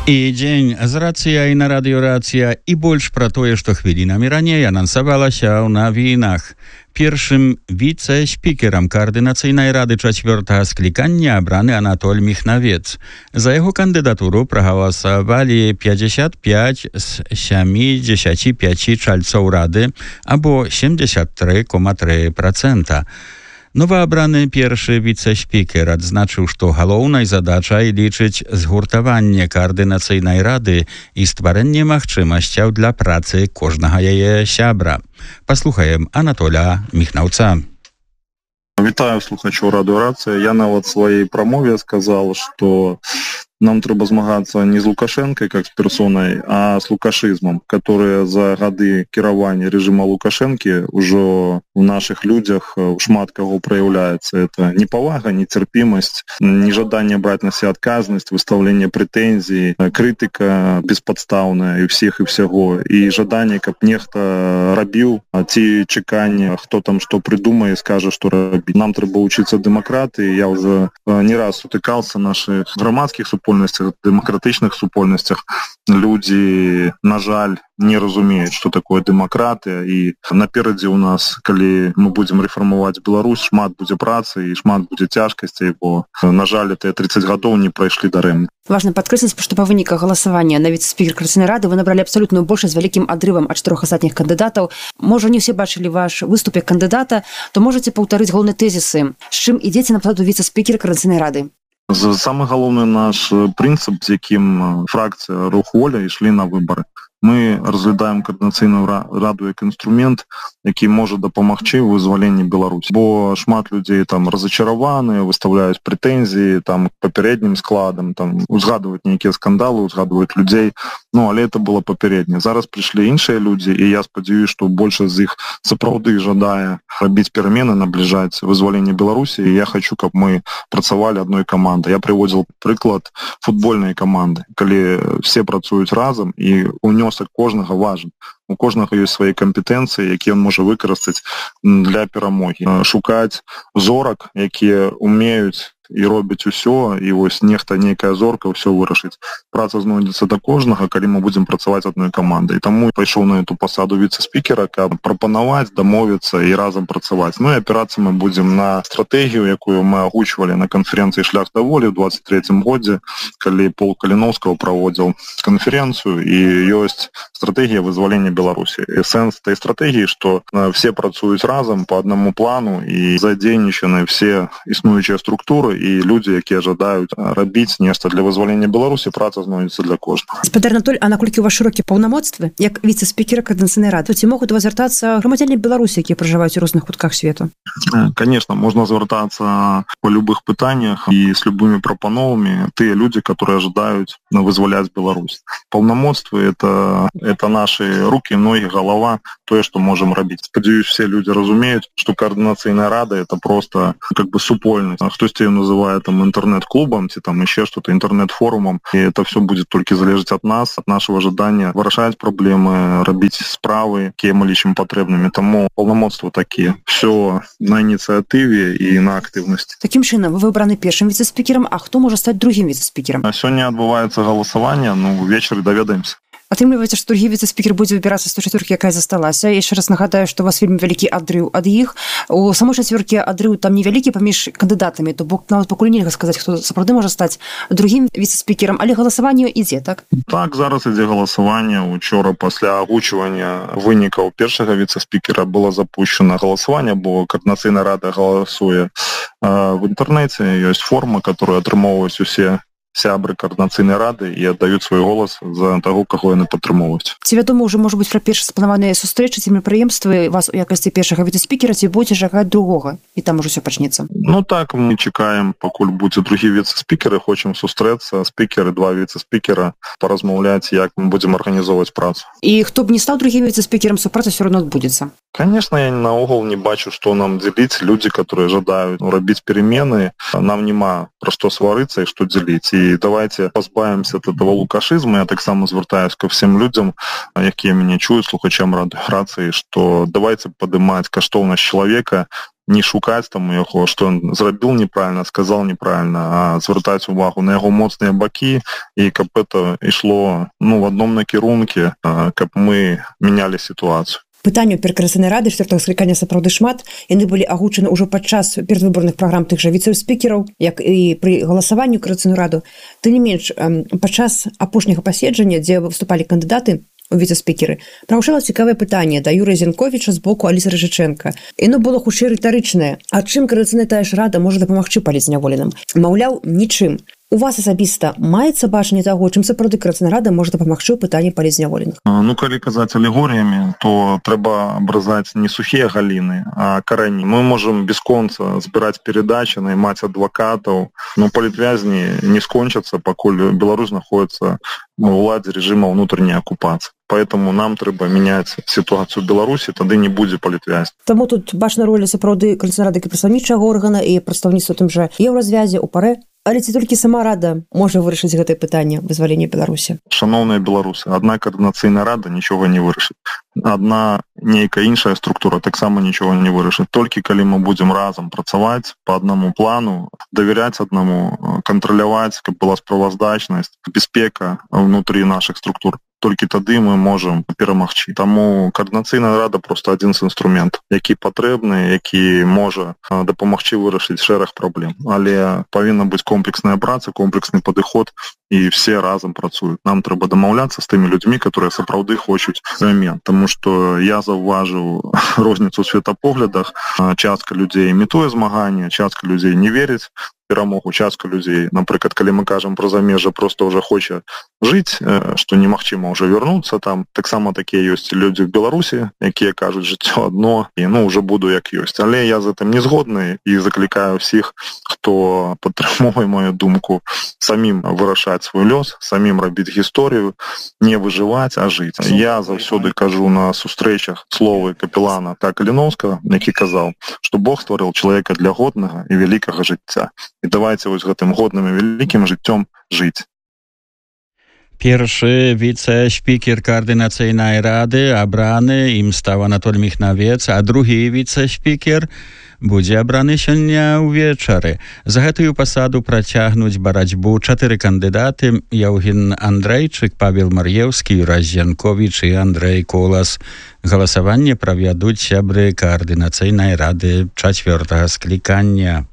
І дзень з рацыяй на радыёрацыя і больш пра тое, што хвілінамі раней анансавалася ў навінах. Першым віцэ-спікерам Каардынацыйнай рады 4-го склікання абраны Анатоль Міхнавец. За яго кандыдатуру прагаласавалі 55 з 75 чальцоў рады, або 73,3%. Новаабраны першы віцэ-спікер адзначыў, што галоўнай задачай лічыць згуртаванне Каардынацыйнай рады і стварэнне магчымасцяў для працы кожнага яе сябра. Паслухаем Анатоля Міхнаўца. Вітаю слухачоў радыёрацыі. Я нават в сваёй прамове сказал, што нам трэба змагацца не з Лукашенкой как с персонай, а с лукашизмом, который за гады кіравання режима Лукашенки уже в наших людях шмат кого проявляется. Это непавага, нетерпимость, нежадание брать на себя отказность, выставление претензий, критика бесподставная и всех и всего, и жадание, каб нехта рабіў, ці чекання, хто там что придумае, скажет, что рабіць. Нам трэба учиться демократы. Я уже не раз сутыкался в наших громадских супольностях, демократичных супольностях. Люди, на жаль, не разумеюць, што такое дэмакратыя, і наперадзе у нас, калі мы будзем рэфармаваць Беларусь, шмат будзе працы і шмат будзе цяжкасцей, бо, на жаль, тыя 30 гадоў не прайшлі дарэмна. Важна падкрэсліць, што па выніках галасавання на віцэ-спікер Каардынацыйнай рады вы набралі абсалютную большасць з вялікім адрывам ад 4 астатніх кандыдатаў. Можа, не ўсе бачылі ваш выступ як кандыдата, то можаце паўтарыць галоўныя тэзісы, з чым ідзеце на посаду віцэ-спікера Каардынацыйнай рады. Самы галоўны наш прынцып, з якім фракцыя «Рух Воля» ішлі на выбары. Мы разглядаем Каардынацыйную раду як інструмент, які можа дапамагчы ў вызваленні Беларусі. Бо шмат людзей там разочараваны, выставляюць прэтэнзіі там к папярэднім складам, там узгадваюць нейкія скандалы, узгадваюць людзей. Ну, але это было папярэдне. Зараз прыйшлі іншыя людзі, і я спадзяюсь, што большасць з іх сапраўды жадае рабіць перамены, набліжаць вызваленне Беларусі, і я хочу, каб мы працавалі адной камандай. Я прыводзіў прыклад футбольнай каманды, калі все працуюць разам, і унёсак кожнага важен. У кожнага ёсць свае кампетэнцыі, якія ён можа выкарыстаць для перамогі. Шукаць зорак, якія умеюць і робяць усё, і вось нехта нейкая зорка ўсё вырашыць. Праца знойдзецца да кожнага, калі мы будзем працаваць адной камандай. Таму пайшоў на эту пасаду віцэ-спікера, каб прапанаваць, дамовіцца і разам працаваць. Ну і апірацца мы будзем на стратэгію, якую мы агучвалі на канферэнцыі «Шлях да волі» ў 23-м годзе, калі Пол Каліноўскага праводзіў канферэнцыю, і ёсць стратэгія вызвалення Беларусі. Эсэнс той стратэгіі, што все працуюць разам па аднаму плану і задзейнічаны все існуючыя структуры і людзі, якія жадаюць рабіць нешта для вызвалення Беларусі, праца знойдзецца для кожнага. Спадар Анатоль, а наколькі у вас шырокія паўнамоцтвы, як віцэ-спікера Каардынацыйнай рады, ці могуць у вас звяртацца грамадзяне Беларусі, якія пражываюць у розных кутках свету? Конечно, можна звяртацца па любых пытаннях і з любымі прапановамі тыя людзі, которые жадаюць вызваляць Беларусь. Паўнамоцтвы это наши руки, ноги, голова, тое, што можам рабіць. Спадзяюсь, все люди разумеюць, што Каардынацыйная рада это просто как бы супольнасць. Хтосьці называет там интернет-клубом, ці там еще что-то, интернет-форумом. И это все будет только залежать от нас, от нашего жадания вырашаць проблемы, рабіць справы, якія мы лічым патрэбнымі. Таму паўнамоцтвы такія. Все на ініцыятыве і на актыўнасці. Такім чынам, вы выбраны першым віцэ-спікерам, а хто можа стаць другім віцэ-спікерам? Сёння адбываецца галасаванне, увечары даведаемся. Атрымліваецца, што другі віцэ-спікер будзе выбірацца з той чацвёркі, якая засталася. Яшчэ раз нагадаю, што у вас вельмі вялікі адрыў ад іх. У самой чацвёркі адрыў там невялікі паміж кандыдатамі, то бок нават пакуль нельга сказаць, хто сапраўды можа стаць другім віцэ-спікерам, але галасаванне ідзе, так? Так, зараз ідзе галасаванне. Учора пасля агучвання вынікаў першага віцэ-спікера было запущено галасаванне, бо Каардынацыйная рада галасуе в інтэрнэце. Ёсць форма, которую атрымоўваюць усе сябры Каардынацыйнай рады і аддаюць свой голас за таго, каго яны падтрымоўваюць. Ці вядома ўжо, можа быць, пра першыя спланаваныя сустрэчы ці мерапрыемствы вас у якасці першага віцэ-спікера, ці будзе чакаць другога, і там ужо ўсё пачнецца? Ну так, мы чакаем, пакуль будзе другі віцэ-спікер, і хочам сустрэцца, спікеры, два віцэ-спікера, паразмаўляць, як мы будзем арганізоўваць працу. І хто б не стаў другім віцэ-спікерам, супраца ўсё роўно адбудзецца? Конечно, я наогул не бачу, што нам дзеліць. Людзі, которые жадаюць рабіць перемены, нам няма пра што сварыцца і што дзеліць. І давайте позбавимся от этого лукашизма. Я таксама звяртаюсь ко всем людям, якія мяне чуюць, слухачам радыёрацыі, што давайте падымаць каштоўнасць чалавека не шукаць там яго, што ён зрабіў неправільна, сказал неправільна, а звяртаць увагу на яго моцныя бакі, і каб это ішло в адном накірунку, каб мы мянялі сітуацыю. Пытанняў перакрысанай рады 4-го склікання сапраўды шмат. Яны былі агучаны ўжо падчас перадвыборных праграм тых жа віцэ-спікераў, як і пры галасаванні ў Коордынацыйную раду. Тым не менш, падчас апошняга паседжання, дзе выступалі кандыдаты у віцэ-спікеры, прагучала цікавае пытанне да Юрыя Зенковіча з боку Алісы Рыжычэнка. Яно было хутчэй рытарычнае. А чым Коордынацыйная тая ж рада можа дапамагчы палітзняволеным? Маўляў, нічым. У вас асабіста маецца бачанне таго, чым сапраўды Коордынацыйная рада можа дапамагчы ў пытанні палітзняволеных? Калі казаць алегорыямі, то трэба абразаць не сухія галіны, а карэні. Мы можам бясконца збіраць перадачы, наймаць адвакатаў, но палітвязні не скончацца, пакуль Беларусь знаходіцца у ўладзе рэжыма ўнутрэнняй акупацыі. Поэтому нам трэба мяняць сітуацыю ў Беларусі, тады не будзе палітвязні. Таму тут бачна роля сапраўды Коордынацыйнай рады як прадстаўнічага органа і прадстаўніцтва тым жа Еўразвязе, УПАРЭ. Але ці толькі сама рада можа вырашыць гэтае пытанне вызвалення Беларусі? Шановныя беларусы, адна Коордынацыйная рада нічога не вырашыць. Адна нейкая іншая структура таксама нічога не вырашыць. Толькі калі мы будзем разам працаваць па аднаму плану, давяряць аднаму, кантраляваць, каб была справаздачнасць, бяспека ўнутры нашых структур, толькі тады мы можам перамагчы. Таму Коордынацыйная рада проста адзін з інструментаў, які патрэбны, які можа дапамагчы вырашыць шэраг праблем. Але павінна быць комплексная праца, комплексны падыход, і все разам працуюць. Нам трэба дамаўляцца з тымі людзьмі, которые сапраўды хочуць змен. Таму што я заўважыў розніцу ў светапоглядах. Частка людзей імітуе змаганне, частка людзей не верыць перамогу, частка людзей, напрыклад, калі мы кажам пра замежжа, просто ўжо хоча жыць, што немагчыма ўжо вярнуцца там. Таксама такія ёсць людзі ў Беларусі, якія кажуць жыццё адно, і ўжо буду як ёсць. Але я з гэтым не згодны і заклікаю ўсіх, хто падтрымоўвае мою думку, самім вырашаць свой лёс, самім рабіць гісторыю, не выжываць, а жыць. Я заўсёды кажу на сустрэчах словы капелана Каліноўскага, які казаў, што Бог стварыў чалавека для годнага і вялікага жыцця. І давайте вось гэтым годным і вялікім жыццём жыць. Pierwszy wicespíker Koordynacyjnej Rady abrany, im stał Anatol Michnawec, a drugi wicespíker będzie abrany сёння ўвечары. За гэтую пасаду працягнуць барацьбу 4 кандыдаты: Яўген Андрейчык, Павел Мар'еўскі, Юрась Зянковіч і Андрей Колас. Галасаванне правядуць сябры Коордынацыйнай Рады 4-го склікання.